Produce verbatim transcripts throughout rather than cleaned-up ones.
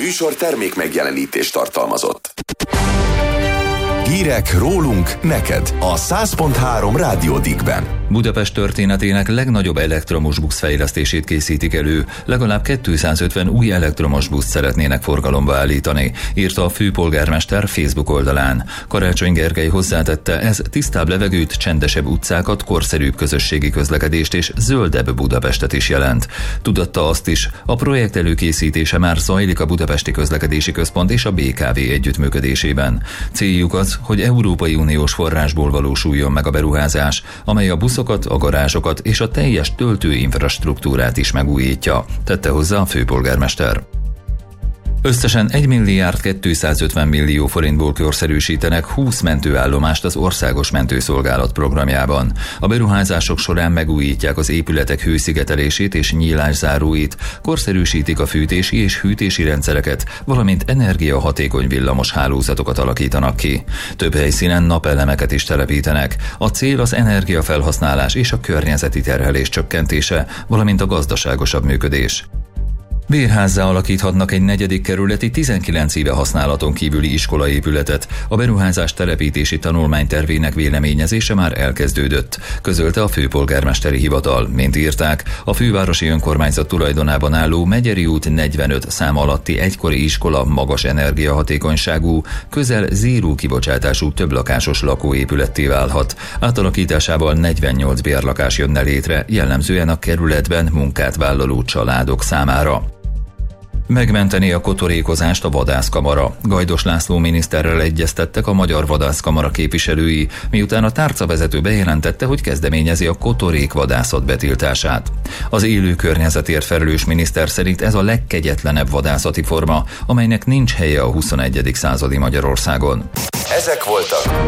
műsor termék megjelenítést tartalmazott. Hírek rólunk neked a száz pont három Rádió Dickben. Budapest történetének legnagyobb elektromos busz fejlesztését készítik elő. Legalább kétszázötven új elektromos buszt szeretnének forgalomba állítani, írta a főpolgármester Facebook oldalán. Karácsony Gergely hozzátette, ez tisztább levegőt, csendesebb utcákat, korszerűbb közösségi közlekedést és zöldebb Budapestet is jelent. Tudatta azt is, a projekt előkészítése már zajlik a Budapesti Közlekedési Központ és a bé ká vé együttműködésében. Céljuk az, hogy Európai Uniós forrásból valósuljon meg a beruházás, amely a buszokat, a garázsokat és a teljes töltőinfrastruktúrát is megújítja, tette hozzá a főpolgármester. Összesen egy milliárd kétszázötven millió forintból korszerűsítenek húsz mentőállomást az Országos Mentőszolgálat programjában. A beruházások során megújítják az épületek hőszigetelését és nyílászáróit, korszerűsítik a fűtési és hűtési rendszereket, valamint energiahatékony villamos hálózatokat alakítanak ki. Több helyszínen napelemeket is telepítenek. A cél az energiafelhasználás és a környezeti terhelés csökkentése, valamint a gazdaságosabb működés. Bérházzá alakíthatnak egy negyedik kerületi tizenkilenc éve használaton kívüli iskolaépületet. A beruházás telepítési tanulmánytervének véleményezése már elkezdődött, közölte a főpolgármesteri hivatal. Mint írták, a fővárosi önkormányzat tulajdonában álló Megyeri út negyvenöt szám alatti egykori iskola magas energiahatékonyságú, közel zéró kibocsátású többlakásos lakóépületté válhat. Átalakításával negyvennyolc bérlakás jönne létre, jellemzően a kerületben munkát vállaló családok számára. Megmenteni a kotorékozást a vadászkamara. Gajdos László miniszterrel egyeztettek a Magyar Vadászkamara képviselői, miután a tárcavezető bejelentette, hogy kezdeményezi a kotorékvadászat betiltását. Az élő környezetért felelős miniszter szerint ez a legkegyetlenebb vadászati forma, amelynek nincs helye a huszonegyedik századi Magyarországon. Ezek voltak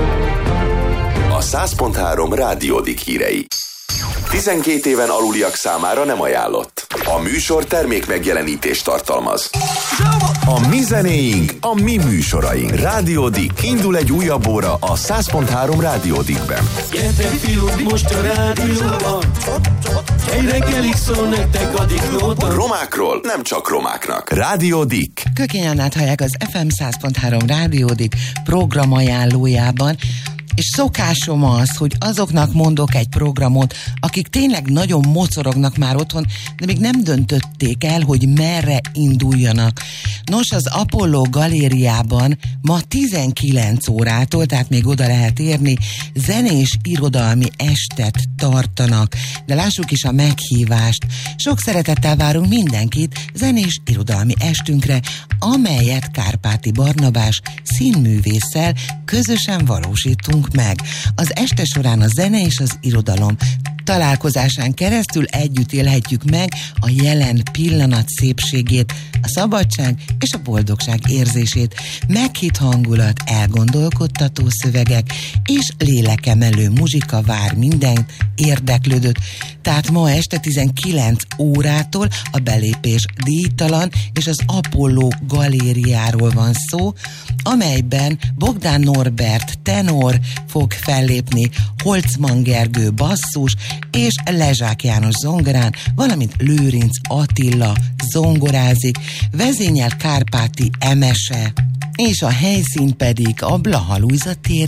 a száz pont három Rádió Dick hírei. tizenkét éven aluliak számára nem ajánlott. A műsor termék megjelenítést tartalmaz. A mi zenéink, a mi műsoraink. Rádió Dick. Indul egy újabb óra a száz pont három Rádió Dickben. Gyertek fiúk, most a rádióban. Egy reggelig szól nektek a Dicknóta. Romákról nem csak romáknak. Rádió Dick. Kökény Annát hallják az ef em száz pont három Rádió Dick programajánlójában. És szokásom az, hogy azoknak mondok egy programot, akik tényleg nagyon mocorognak már otthon, de még nem döntötték el, hogy merre induljanak. Nos, az Apollo Galériában ma tizenkilenc órától, tehát még oda lehet érni, zenés irodalmi estet tartanak. De lássuk is a meghívást. Sok szeretettel várunk mindenkit zenés irodalmi estünkre, amelyet Kárpáti Barnabás színművésszel közösen valósítunk meg. Az este során a zene és az irodalom találkozásán keresztül együtt élhetjük meg a jelen pillanat szépségét, a szabadság és a boldogság érzését, meghitt hangulat, elgondolkodtató szövegek és lélekemelő muzsika vár minden érdeklődőt. Tehát ma este tizenkilenc órától a belépés díjtalan, és az Apollo Galériáról van szó, amelyben Bogdán Norbert tenor fog fellépni, Holcman Gergő basszus és Lezsák János zongorán, valamint Lőrinc Attila zongorázik, vezényel Kárpáti Emese, és a helyszín pedig a Blaha Lujza tér